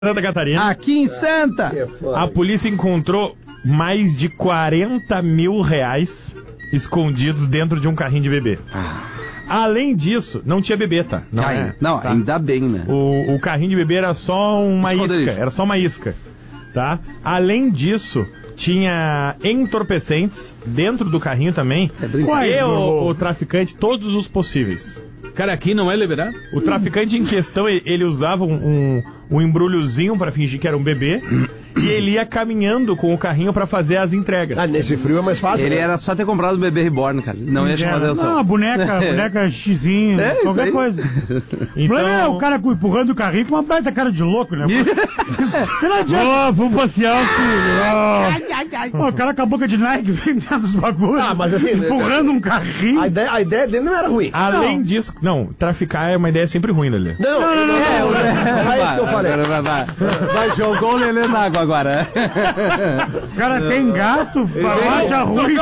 Santa Catarina. Aqui em Santa. A polícia encontrou mais de 40 mil reais escondidos dentro de um carrinho de bebê. Além disso, não tinha bebê, tá? Não, tá? ainda bem, né? O carrinho de bebê era só uma isca. Era só uma isca, tá? Além disso, tinha entorpecentes dentro do carrinho também. E o traficante, todos os possíveis. Cara, aqui não é liberado? O traficante em questão, ele usava um embrulhozinho pra fingir que era um bebê. E ele ia caminhando com o carrinho pra fazer as entregas. Ah, nesse frio é mais fácil. Ele era só ter comprado o bebê reborn, cara. Não ia chamar atenção. Não, a boneca xizinho, qualquer coisa. Então... O problema é o cara empurrando o carrinho com uma baita cara de louco, né? Não adianta. Vamos passear, filho. O cara com a boca de Nike vendendo os bagulhos. Ah, mas assim... empurrando um carrinho. A ideia dele não era ruim. Além disso... Não, traficar é uma ideia sempre ruim, Lelê. Não. É isso que eu falei. Vai, jogou o Lelê na água agora. Os caras têm gato, farmácia ruim.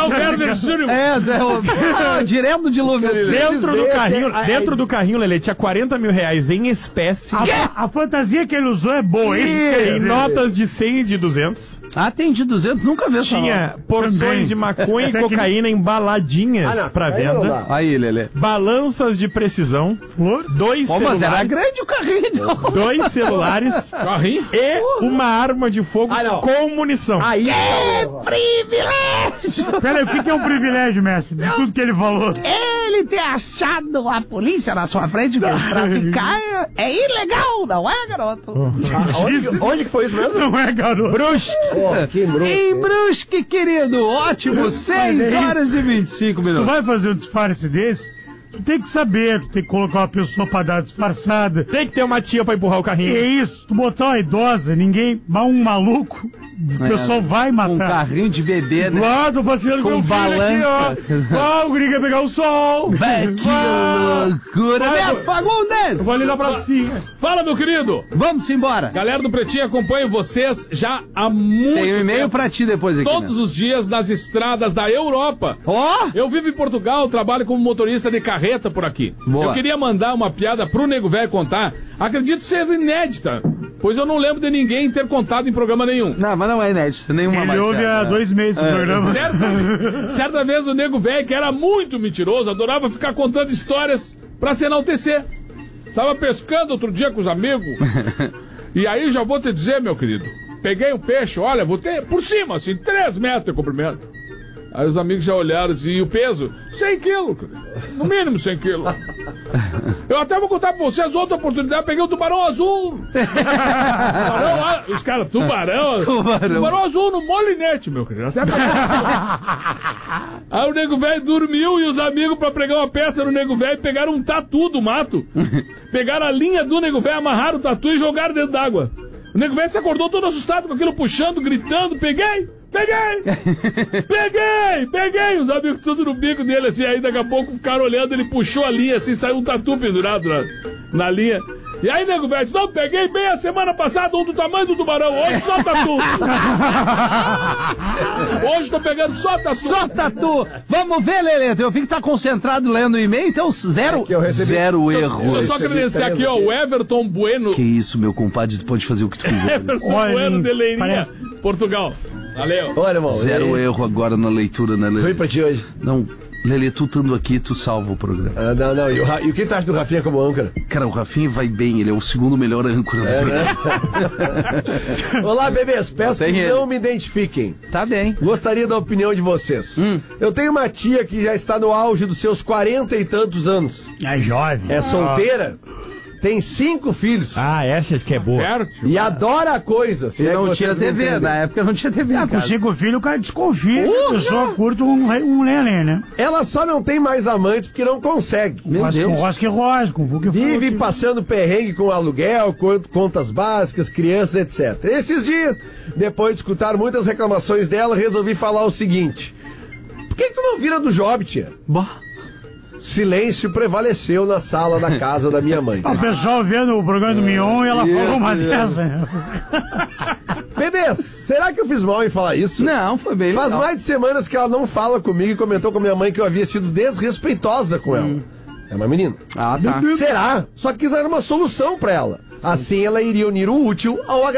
Direto do dilúvio. Dentro do carrinho, Lelê, tinha 40 mil reais em espécie. A fantasia que ele usou é boa. Em notas de 100 e de 200. Ah, tem de 200, nunca vi essa. Tinha porções de maconha e cocaína embaladinhas pra venda. Aí, Lelê. Balanças de precisão. Dois celulares. Mas era grande o carrinho, então. 2 celulares. Carrinho? E uma arma de fogo com munição. Aí Privilégio! Peraí, o que é um privilégio, mestre? De tudo que ele falou. Ele ter achado a polícia na sua frente pra traficar é ilegal, não é, garoto? Onde que foi isso mesmo? Não é, garoto? Brusque. Em Brusque, querido. Ótimo, 6 horas e 25 Tu minutos. vai fazer um disfarce desse? Tu tem que saber, tu tem que colocar uma pessoa pra dar disfarçada. Tem que ter uma tia pra empurrar o carrinho. É isso, tu botar uma idosa, mas um maluco, o pessoal vai matar. Um carrinho de bebê, né? Lá, tô passeando Com meu filho balança. aqui, ó. O guri quer pegar o sol. Que loucura, né, Fagundes? Vou ali na pracinha. Fala, meu querido! Vamos embora. Galera do Pretinho, acompanho vocês já há muito Tem um e-mail tempo, pra ti depois aqui. todos os dias nas estradas da Europa. Eu vivo em Portugal, trabalho como motorista de carreta por aqui. Boa. Eu queria mandar uma piada pro Nego Velho contar. Acredito ser inédita, pois eu não lembro de ninguém ter contado em programa nenhum. Não, mas não é inédito, nenhuma Ele mais. ouve há 2 meses o programa. Certa vez o Nego Velho, que era muito mentiroso, adorava ficar contando histórias pra se enaltecer. Tava pescando outro dia com os amigos. E aí já vou te dizer, meu querido, peguei um peixe, olha, vou ter por cima, assim, 3 metros de comprimento. Aí os amigos já olharam assim, e o peso? 100 quilos, no mínimo 100 quilos. Eu até vou contar pra vocês outra oportunidade, peguei o tubarão azul. Os caras, tubarão azul no molinete, meu querido. Até Aí o Nego Velho dormiu e os amigos, pra pregar uma peça no Nego Velho, pegaram um tatu do mato. Pegaram a linha do Nego Velho, amarraram o tatu e jogaram dentro d'água. O Nego Velho se acordou todo assustado com aquilo, puxando, gritando, peguei! Os amigos tudo no bico dele, assim, aí daqui a pouco ficaram olhando, ele puxou a linha, assim, saiu um tatu pendurado na linha. E aí, Nego Velho, não, peguei bem a semana passada, um do tamanho do tubarão, hoje só tatu. Hoje tô pegando só tatu. Só tatu. Vamos ver, Lelê, eu vi que tá concentrado lendo o e-mail, então zero erro. Deixa eu só credenciar aqui, ó, o Everton Bueno. Que isso, meu compadre, tu pode fazer o que tu quiser. Everton Bueno de Leiria, Portugal. Valeu. Olha, irmão. Zero erro agora na leitura, né, Lelê? Foi pra ti hoje. Não, Lelê, tu estando aqui, tu salva o programa. Não. E o que tu acha do Rafinha como âncora? Cara, o Rafinha vai bem, ele é o segundo melhor âncora do programa. Olá, bebês. Peço que não me identifiquem. Tá bem. Gostaria da opinião de vocês. Eu tenho uma tia que já está no auge dos seus 40 e tantos anos. É jovem. É solteira. Tem 5 filhos. Ah, essa que é boa. E adora a coisa. E não tinha TV, na época não tinha TV. Com 5 filhos o cara desconfia que a pessoa curta um lelê, né? Ela só não tem mais amantes porque não consegue. Mas com rosca, com vulca. Vive passando perrengue com aluguel, contas básicas, crianças, etc. Esses dias, depois de escutar muitas reclamações dela, resolvi falar o seguinte: por que tu não vira do job, tia? Silêncio prevaleceu na sala da casa da minha mãe. O pessoal vendo o programa do Mion e ela falou uma dessa. Bebês, será que eu fiz mal em falar isso? Não, foi bem Faz legal. mais de semanas que ela não fala comigo e comentou com minha mãe que eu havia sido desrespeitosa com ela. É uma menina. Ah, tá. Será? Só que isso era uma solução pra ela. Assim ela iria unir o útil ao